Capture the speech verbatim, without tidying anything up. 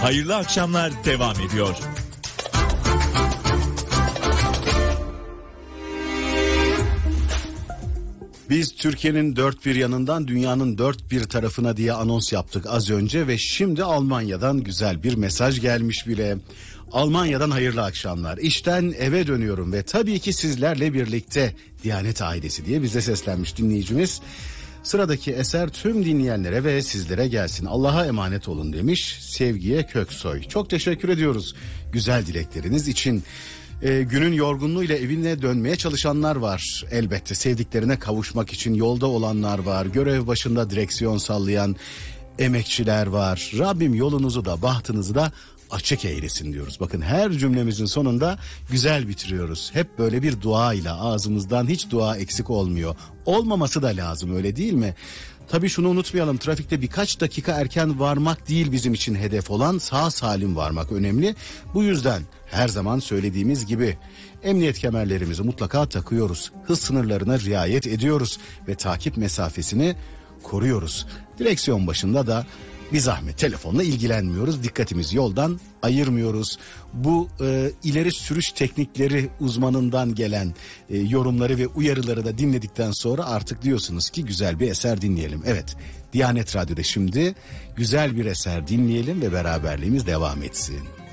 hayırlı akşamlar devam ediyor. Biz Türkiye'nin dört bir yanından dünyanın dört bir tarafına diye anons yaptık az önce ve şimdi Almanya'dan güzel bir mesaj gelmiş bile. Almanya'dan hayırlı akşamlar. İşten eve dönüyorum ve tabii ki sizlerle birlikte Diyanet ailesi diye bize seslenmiş dinleyicimiz. Sıradaki eser tüm dinleyenlere ve sizlere gelsin. Allah'a emanet olun demiş Sevgiye Köksoy. Çok teşekkür ediyoruz güzel dilekleriniz için. Ee, günün yorgunluğuyla evine dönmeye çalışanlar var. Elbette sevdiklerine kavuşmak için yolda olanlar var. Görev başında direksiyon sallayan emekçiler var. Rabbim yolunuzu da bahtınızı da açık eylesin diyoruz. Bakın her cümlemizin sonunda güzel bitiriyoruz. Hep böyle bir dua ile ağzımızdan hiç dua eksik olmuyor. Olmaması da lazım, öyle değil mi? Tabii şunu unutmayalım, trafikte birkaç dakika erken varmak değil bizim için hedef olan, sağ salim varmak önemli. Bu yüzden her zaman söylediğimiz gibi emniyet kemerlerimizi mutlaka takıyoruz. Hız sınırlarına riayet ediyoruz ve takip mesafesini koruyoruz. Direksiyon başında da bir zahmet telefonla ilgilenmiyoruz. Dikkatimizi yoldan ayırmıyoruz. Bu e, ileri sürüş teknikleri uzmanından gelen e, yorumları ve uyarıları da dinledikten sonra artık diyorsunuz ki güzel bir eser dinleyelim. Evet, Diyanet Radyo'da şimdi güzel bir eser dinleyelim ve beraberliğimiz devam etsin.